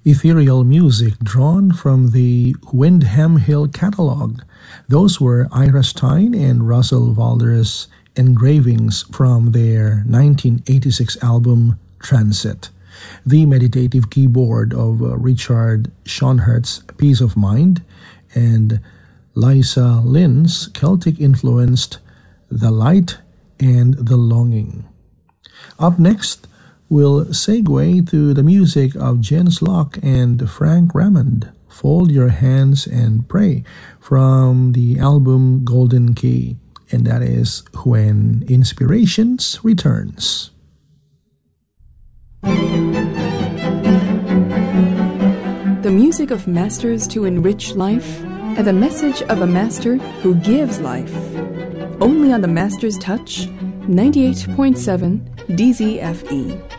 ethereal music drawn from the Windham Hill catalog. Those were Ira Stein and Russell Walder's engravings from their 1986 album Transit. The meditative keyboard of Richard Schoenherdt's Peace of Mind and Lisa Lynn's Celtic-influenced The Light and the Longing. Up next, we'll segue to the music of Jens Locke and Frank Ramond, Fold Your Hands and Pray, from the album Golden Key, and that is When Inspirations Returns. The music of masters to enrich life, and the message of a master who gives life. Only on the Master's Touch, 98.7 DZFE.